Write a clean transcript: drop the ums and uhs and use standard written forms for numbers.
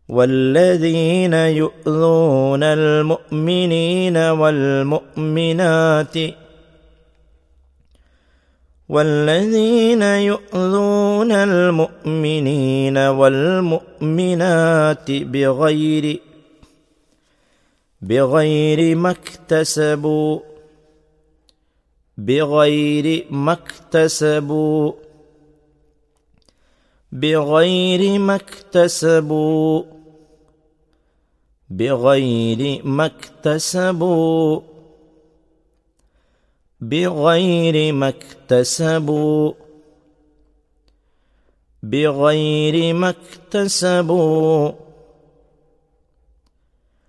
والذين يؤذون المؤمنين والمؤمنات والذين يؤذون المؤمنين والمؤمنات بغير ما اكتسبوا بغير ما اكتسبوا بغير ما اكتسبوا بغير ما اكتسبوا بغير ما اكتسبوا بغير ما اكتسبوا